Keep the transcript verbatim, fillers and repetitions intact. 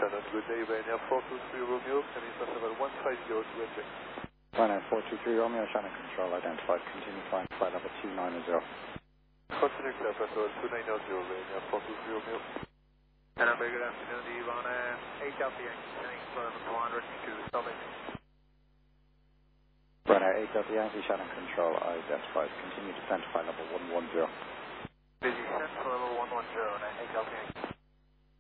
Shannon, good day, Ryanair four two three Romeo, can you level one five zero to eject? Ryanair four two three Romeo, Shannon control identified, continue flying flight level two nine zero. Continue clear, flight level two nine zero, Ryanair four two three Romeo. Hello, very good afternoon, Eve on uh, eight Delta Yankee, sending flight level two hundred to Summit. Ryanair eight Delta Yankee, Shannon control identified, continue descent flight level one one zero. Busy, descent flight level one one zero, eight Delta Yankee.